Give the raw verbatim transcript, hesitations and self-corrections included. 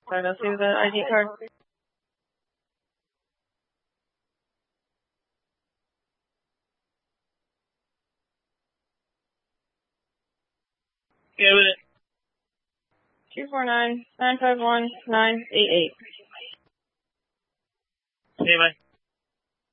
Alright, let's see the I D card. Get with it. two four nine, nine five one, nine eight eight. Okay, bye.